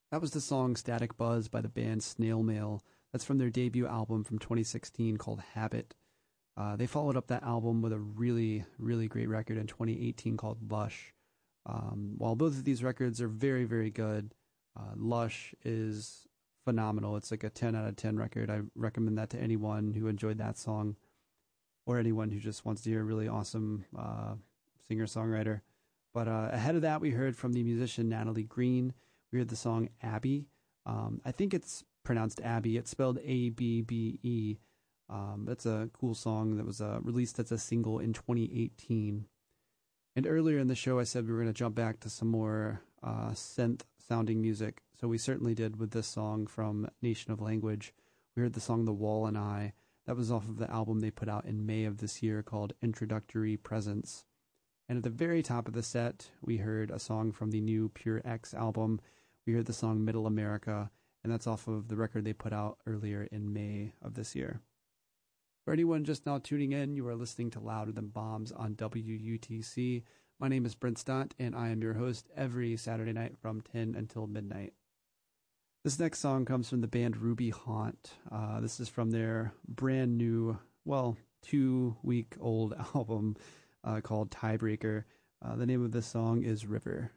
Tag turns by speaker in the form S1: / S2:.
S1: That was the song Static Buzz by the band Snail Mail. That's from their debut album from 2016 called Habit. They followed up that album with a really, really great record in 2018 called Lush. While both of these records are very, very good, Lush is phenomenal. It's like a 10 out of 10 record. I recommend that to anyone who enjoyed that song or anyone who just wants to hear a really awesome singer-songwriter. But ahead of that, we heard from the musician Natalie Green. We heard the song Abby. I think it's pronounced Abby. It's spelled A-B-B-E. That's a cool song that was released as a single in 2018. And earlier in the show, I said we were going to jump back to some more synth-sounding music. So we certainly did with this song from Nation of Language. We heard the song The Wall and I. That was off of the album they put out in May of this year called Introductory Presence. And at the very top of the set, we heard a song from the new Pure X album. We heard the song Middle America, and that's off of the record they put out earlier in May of this year. For anyone just now tuning in, you are listening to Louder Than Bombs on WUTC. My name is Brent Stott, and I am your host every Saturday night from 10 until midnight. This next song comes from the band Ruby Haunt. This is from their brand new, 2-week-old album called Tiebreaker. The name of this song is River.